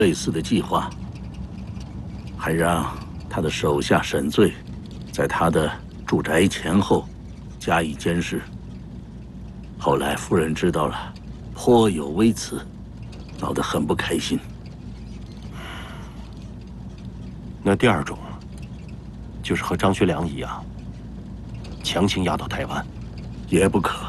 类似的计划，还让他的手下沈醉在他的住宅前后加以监视。后来夫人知道了，颇有微词，闹得很不开心。 那第二种，就是和张学良一样，强行押到台湾， 也不可。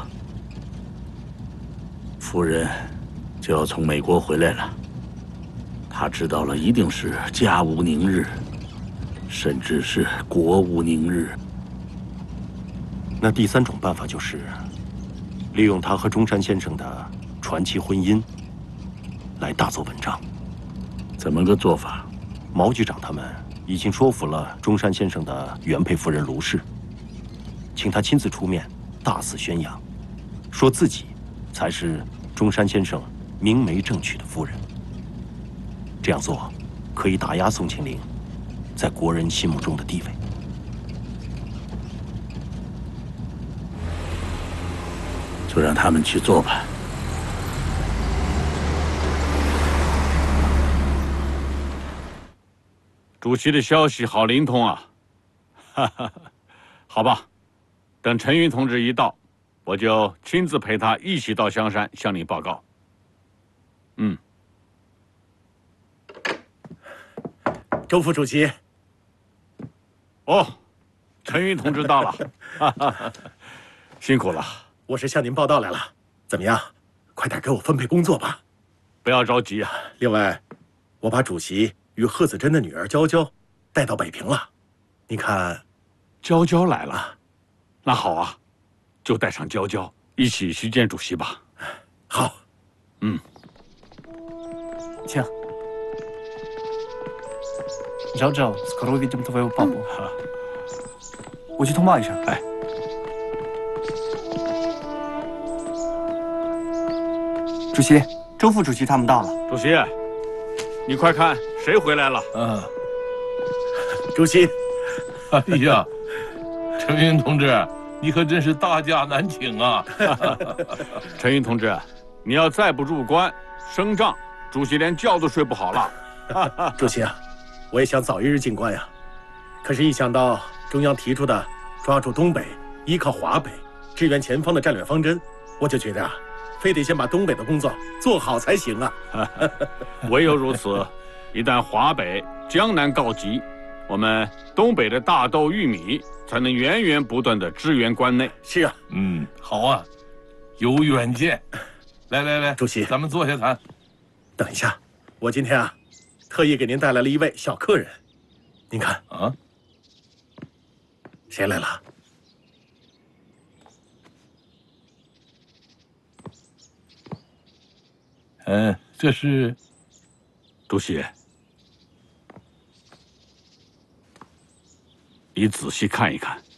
夫人就要从美国回来了，他知道了，一定是家无宁日，甚至是国无宁日。 那第三种办法就是，利用他和中山先生的传奇婚姻，来大做文章。 怎么个做法？ 毛局长他们已经说服了中山先生的原配夫人卢氏，请他亲自出面，大肆宣扬，说自己才是中山先生明媒正娶的夫人。这样做可以打压宋庆龄在国人心目中的地位。 就让他们去做吧。 主席的消息好灵通啊！哈哈，好吧，等陈云同志一到，我就亲自陪他一起到香山向你报告。嗯。 周副主席。 哦，陈云同志到了，哈哈，辛苦了。 我是向您报道来了，怎么样？快点给我分配工作吧。 不要着急啊。 另外，我把主席与贺子珍的女儿娇娇带到北平了。你看， 娇娇来了，那好啊，就带上娇娇一起去见主席吧。 好。 嗯。 请。Jojo, skoro увидим твоего папу. 我去通报一声。 哎。 主席，周副主席他们到了。 主席，你快看，谁回来了？ 啊， 主席。 哎呀，陈云同志，你可真是大驾难请啊！ 陈云同志，你要再不入关升帐，主席连觉都睡不好了。 主席啊，我也想早一日进关呀，可是，一想到中央提出的抓住东北、依靠华北、支援前方的战略方针，我就觉得啊，非得先把东北的工作做好才行啊。 唯有如此，一旦华北、江南告急，我们东北的大豆、玉米才能源源不断的支援关内。 是啊。 嗯，好啊，有远见。来， 主席， 咱们坐下谈。 等一下，我今天啊，特意给您带来了一位小客人，您看啊， 谁来了？ 这是主席，你仔细看一看。